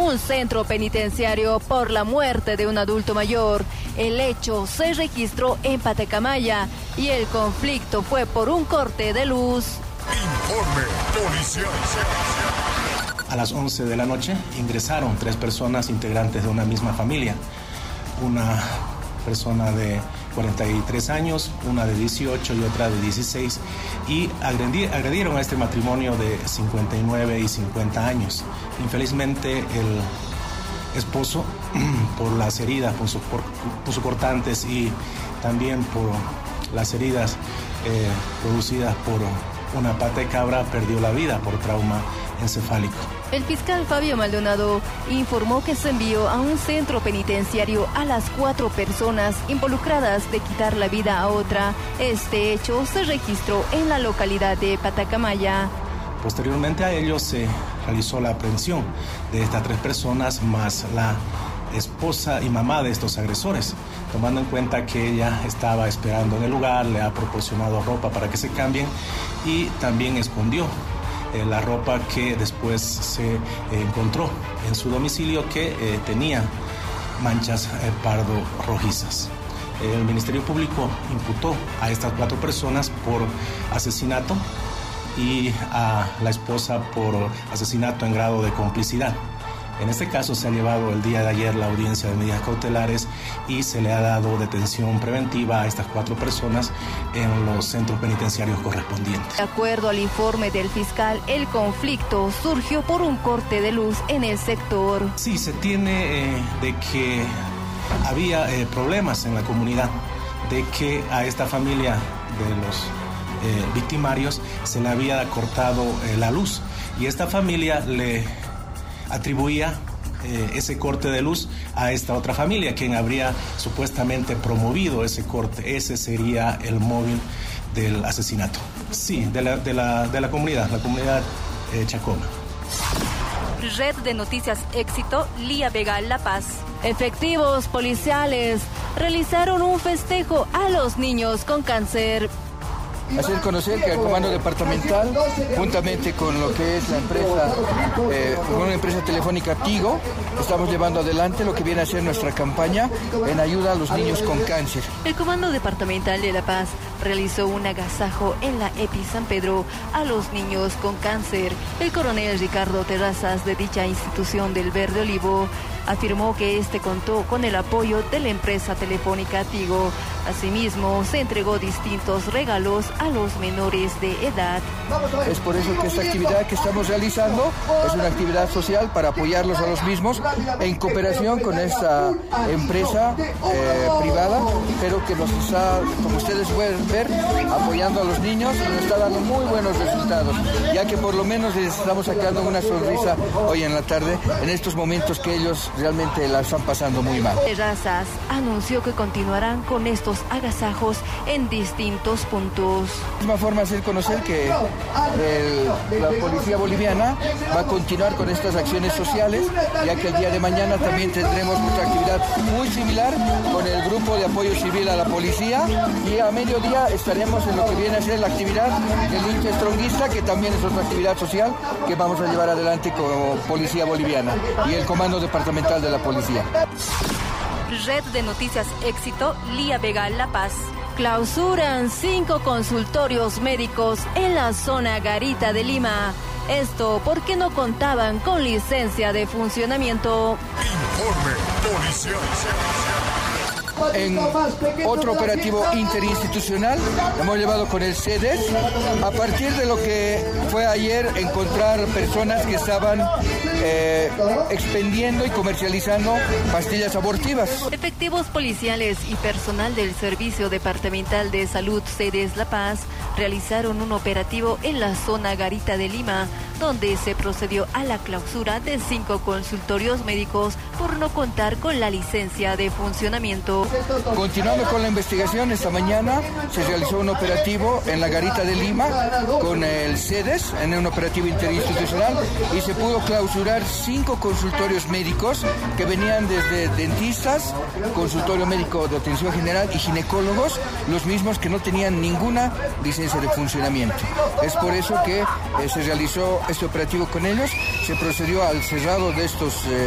un centro penitenciario por la muerte de un adulto mayor. El hecho se registró en Patacamaya y el conflicto fue por un corte de luz. Informe policial. A las 11 de la noche ingresaron 3 personas integrantes de una misma familia. Una persona de 43 años, una de 18 y otra de 16, y agredieron a este matrimonio de 59 y 50 años. Infelizmente el esposo, por las heridas punzocortantes y también por las heridas producidas por una pata de cabra, perdió la vida por trauma encefálico. El fiscal Fabio Maldonado informó que se envió a un centro penitenciario a las 4 personas involucradas de quitar la vida a otra. Este hecho se registró en la localidad de Patacamaya. Posteriormente a ello se realizó la aprehensión de estas 3 personas más la esposa y mamá de estos agresores, tomando en cuenta que ella estaba esperando en el lugar, le ha proporcionado ropa para que se cambien y también escondió la ropa que después se encontró en su domicilio, que tenía manchas pardo rojizas. El Ministerio Público imputó a estas 4 personas por asesinato y a la esposa por asesinato en grado de complicidad. En este caso se ha llevado el día de ayer la audiencia de medidas cautelares y se le ha dado detención preventiva a estas 4 personas en los centros penitenciarios correspondientes. De acuerdo al informe del fiscal, el conflicto surgió por un corte de luz en el sector. Sí, se tiene de que había problemas en la comunidad, de que a esta familia de los victimarios se le había cortado la luz y esta familia le atribuía ese corte de luz a esta otra familia, quien habría supuestamente promovido ese corte. Ese sería el móvil del asesinato. Sí, de la comunidad, la comunidad Chacoma. Red de Noticias Éxito, Lía Vega, La Paz. Efectivos policiales realizaron un festejo a los niños con cáncer. Hacer conocer que el Comando Departamental, juntamente con lo que es la empresa, con una empresa telefónica Tigo, estamos llevando adelante lo que viene a ser nuestra campaña en ayuda a los niños con cáncer. El Comando Departamental de La Paz realizó un agasajo en la EPI San Pedro a los niños con cáncer. El coronel Ricardo Terrazas, de dicha institución del Verde Olivo, afirmó que este contó con el apoyo de la empresa telefónica Tigo. Asimismo, se entregó distintos regalos a los menores de edad. Es por eso que esta actividad que estamos realizando es una actividad social para apoyarlos a los mismos en cooperación con esta empresa privada, pero que nos está, como ustedes pueden ver, apoyando a los niños y nos está dando muy buenos resultados, ya que por lo menos les estamos sacando una sonrisa hoy en la tarde, en estos momentos que ellos realmente la están pasando muy mal. Terrazas anunció que continuarán con estos agasajos en distintos puntos. De la misma forma, hacer conocer que la policía boliviana va a continuar con estas acciones sociales, ya que el día de mañana también tendremos otra actividad muy similar con el grupo de apoyo civil a la policía, y a mediodía estaremos en lo que viene a ser la actividad del hincha estronguista, que también es otra actividad social que vamos a llevar adelante como policía boliviana y el Comando Departamental de la Policía. Red de Noticias Éxito, Lía Vega, La Paz. Clausuran 5 consultorios médicos en la zona Garita de Lima. Esto porque no contaban con licencia de funcionamiento. Informe policial. En otro operativo interinstitucional hemos llevado con el CEDES, a partir de lo que fue ayer encontrar personas que estaban expendiendo y comercializando pastillas abortivas. Efectivos policiales y personal del Servicio Departamental de Salud CEDES La Paz realizaron un operativo en la zona Garita de Lima, donde se procedió a la clausura de 5 consultorios médicos por no contar con la licencia de funcionamiento. Continuando con la investigación, esta mañana se realizó un operativo en la Garita de Lima con el CEDES, en un operativo interinstitucional, y se pudo clausurar 5 consultorios médicos que venían desde dentistas, consultorio médico de atención general y ginecólogos, los mismos que no tenían ninguna licencia de funcionamiento. Es por eso que se realizó este operativo con ellos, se procedió al cerrado de estos